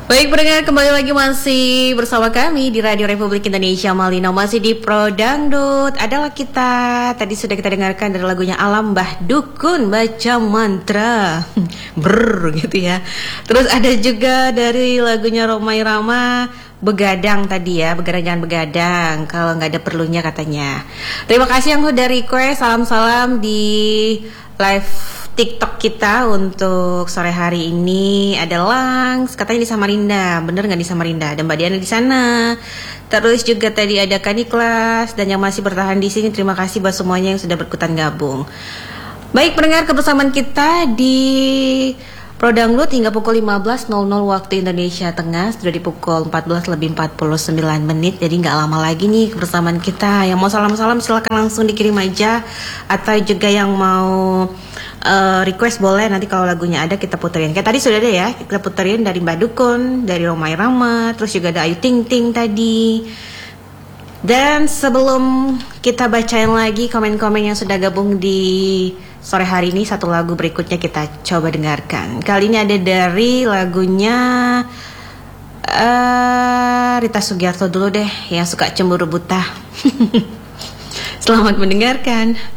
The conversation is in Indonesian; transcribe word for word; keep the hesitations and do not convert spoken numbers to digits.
Baik pendengar, kembali lagi masih bersama kami di Radio Republik Indonesia Malino, masih di Pro Dangdut. Adalah kita, tadi sudah kita dengarkan dari lagunya Alam Mbah Dukun baca mantra brr gitu ya. Terus ada juga dari lagunya Romai Rama Begadang tadi ya, begadang jangan begadang kalau nggak ada perlunya katanya. Terima kasih yang sudah request, salam-salam di live TikTok kita untuk sore hari ini. Ada Langs, katanya di Samarinda. Bener nggak di Samarinda? Ada Mbak Diana di sana. Terus juga tadi ada Kaniklas dan yang masih bertahan di sini. Terima kasih buat semuanya yang sudah berikutan gabung. Baik pendengar, kebersamaan kita di Pro Dangdut hingga pukul lima belas waktu Indonesia Tengah. Sudah di pukul empat belas lebih empat puluh sembilan menit. Jadi nggak lama lagi nih kebersamaan kita. Yang mau salam-salam silakan langsung dikirim aja. Atau juga yang mau Uh, request boleh, nanti kalau lagunya ada kita puterin. Kayak tadi sudah ada ya, kita puterin dari Mbak Dukun, dari Romai Rama, terus juga ada Ayu Ting Ting tadi. Dan sebelum kita bacain lagi komen-komen yang sudah gabung di sore hari ini, satu lagu berikutnya kita coba dengarkan. Kali ini ada dari lagunya uh, Rita Sugiarto dulu deh, yang suka cemburu buta. Selamat mendengarkan.